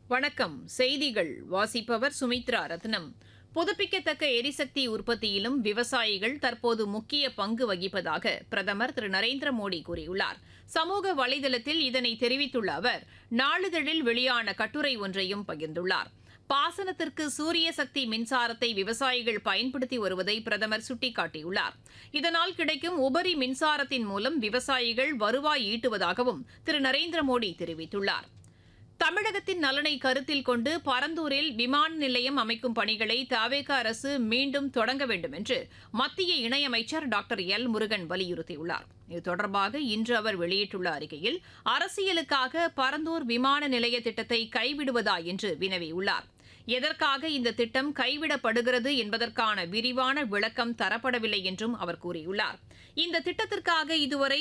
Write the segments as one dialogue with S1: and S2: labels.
S1: வணக்கம். செய்திகள் வாசிப்பவர் சுமித்ரா ரத்னம். புதுப்பிக்கத்தக்க எரிசக்தி உற்பத்தியிலும் விவசாயிகள் தற்போது முக்கிய பங்கு வகிப்பதாக பிரதமர் திரு நரேந்திர மோடி கூறியுள்ளார். சமூக வலைதளத்தில் இதனை தெரிவித்துள்ள அவர் நாளிதழில் வெளியான கட்டுரை ஒன்றையும் பகிர்ந்துள்ளார். பாசனத்திற்கு சூரிய சக்தி மின்சாரத்தை விவசாயிகள் பயன்படுத்தி வருவதை பிரதமர் சுட்டிக்காட்டியுள்ளார். இதனால் கிடைக்கும் உபரி மின்சாரத்தின் மூலம் விவசாயிகள் வருவாய் ஈட்டுவதாகவும் திரு நரேந்திர மோடி தெரிவித்துள்ளார். தமிழகத்தின் நலனை கருத்தில் கொண்டு பரந்தூரில் விமான நிலையம் அமைக்கும் பணிகளை தவேக அரசு மீண்டும் தொடங்க வேண்டும் என்று மத்திய இணையமைச்சர் டாக்டர் எல் முருகன் வலியுறுத்தியுள்ளார். இது தொடர்பாக இன்று அவர் வெளியிட்டுள்ள அறிக்கையில் அரசியலுக்காக பரந்தூர் விமான நிலைய திட்டத்தை கைவிடுவதா என்று வினவியுள்ளார். எதற்காக இந்த திட்டம் கைவிடப்படுகிறது என்பதற்கான விரிவான விளக்கம் தரப்படவில்லை என்றும் அவர் கூறியுள்ளார். இந்த திட்டத்திற்காக இதுவரை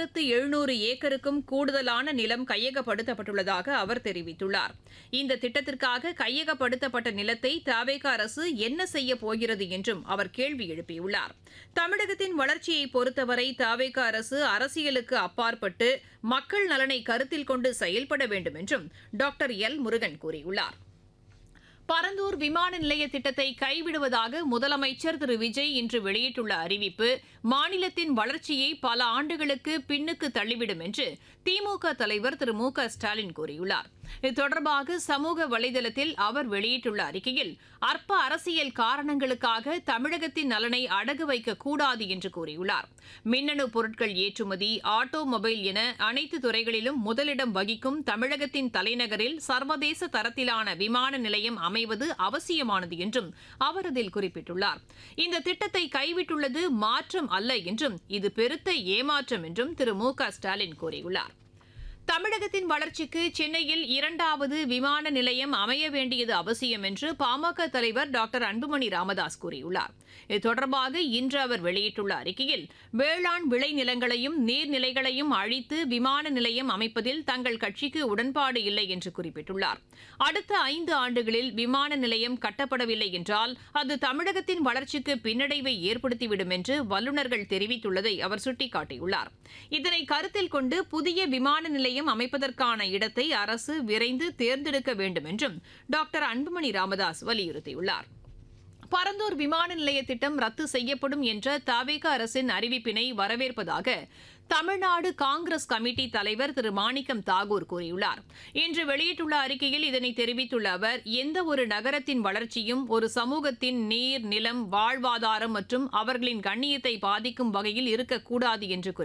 S1: 1700 ஏக்கருக்கும் கூடுதலான நிலம் கையகப்படுத்தப்பட்டுள்ளதாக அவர் தெரிவித்துள்ளார். இந்த திட்டத்திற்காக கையகப்படுத்தப்பட்ட நிலத்தை தவேக அரசு என்ன செய்ய போகிறது என்றும் அவர் கேள்வி எழுப்பியுள்ளார். தமிழகத்தின் வளர்ச்சியை பொறுத்தவரை தவேக அரசு அரசியலுக்கு அப்பாற்பட்டு மக்கள் நலனை கருத்தில் கொண்டு செயல்பட வேண்டும் என்றும் டாக்டர் எல் முருகன் கூறியுள்ளார். பரந்தூர் விமான நிலைய திட்டத்தை கைவிடுவதாக முதலமைச்சர் திரு விஜய் இன்று வெளியிட்டுள்ள அறிவிப்பு மாநிலத்தின் வளர்ச்சியை பல ஆண்டுகளுக்கு பின்னுக்கு தள்ளிவிடும் என்று திமுக தலைவர் திரு மு க ஸ்டாலின் கூறியுள்ளார். இது தொடர்பாக சமூக வலைதளத்தில் அவர் வெளியிட்டுள்ள அறிக்கையில் அற்ப அரசியல் காரணங்களுக்காக தமிழகத்தின் நலனை அடகு வைக்கக்கூடாது என்று கூறியுள்ளார். மின்னணு பொருட்கள் ஏற்றுமதி, ஆட்டோமொபைல் என அனைத்து துறைகளிலும் முதலிடம் வகிக்கும் தமிழகத்தின் தலைநகரில் சர்வதேச தரத்திலான விமான நிலையம் அமைவது அவசியமானது என்றும் அவர் அதில் குறிப்பிட்டுள்ளார். இந்த திட்டத்தை கைவிட்டுள்ளது மாற்றம் அல்ல என்றும் இது பெருத்த ஏமாற்றம் என்றும் திரு மு க ஸ்டாலின் கூறியுள்ளார். தமிழகத்தின் வளர்ச்சிக்கு சென்னையில் 2வது விமான நிலையம் அமைய வேண்டியது அவசியம் என்று பாமக தலைவர் டாக்டர் அன்புமணி ராமதாஸ் கூறியுள்ளார். இது தொடர்பாக இன்று அவர் வெளியிட்டுள்ள அறிக்கையில் வேளாண் விளைநிலங்களையும் நீர்நிலைகளையும் அழித்து விமான நிலையம் அமைப்பதில் தங்கள் கட்சிக்கு உடன்பாடு இல்லை என்று குறிப்பிட்டுள்ளார். அடுத்த 5 ஆண்டுகளில் விமான நிலையம் கட்டப்படவில்லை என்றால் அது தமிழகத்தின் வளர்ச்சிக்கு பின்னடைவை ஏற்படுத்திவிடும் என்று வல்லுநர்கள் தெரிவித்துள்ளதை அவர் சுட்டிக்காட்டியுள்ளார். இதனை கருத்தில் கொண்டு புதிய விமான நிலையம் அமைப்பதற்கான இடத்தை அரசு விரைந்து தேர்ந்தெடுக்க வேண்டும் என்றும் டாக்டர் அன்புமணி ராமதாஸ் வலியுறுத்தியுள்ளார். பரந்தூர் விமான நிலைய திட்டம் ரத்து செய்யப்படும் என்ற தவேக அரசின் அறிவிப்பினை வரவேற்பதாக தமிழ்நாடு காங்கிரஸ் கமிட்டி தலைவர் திரு மாணிக்கம் தாகூர் கூறியுள்ளார். இன்று வெளியிட்டுள்ள அறிக்கையில் இதனை தெரிவித்துள்ள அவர் எந்த ஒரு நகரத்தின் வளர்ச்சியும் ஒரு சமூகத்தின் நீர், நிலம், வாழ்வாதாரம் மற்றும் அவர்களின் கண்ணியத்தை பாதிக்கும் வகையில் இருக்கக்கூடாது என்று